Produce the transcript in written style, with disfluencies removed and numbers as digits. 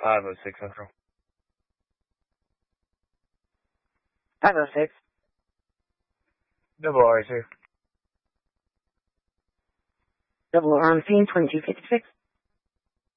506 Central. 506. Double R2. Double R on scene 2256.